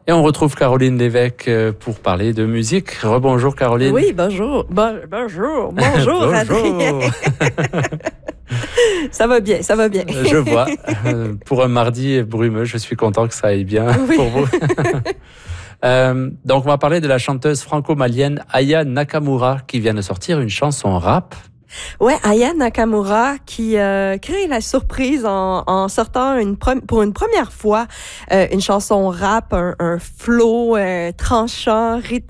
Et on retrouve Caroline Lévesque pour parler de musique. Rebonjour Caroline. Oui, bonjour. Bonjour. Bonjour, Adrien. Ça va bien, ça va bien. Je vois. Pour un mardi brumeux, je suis content que ça aille bien pour vous. Donc, on va parler de la chanteuse franco-malienne Aya Nakamura qui vient de sortir une chanson rap. Ouais, Aya Nakamura qui crée la surprise en sortant pour une première fois une chanson rap, un flow tranchant,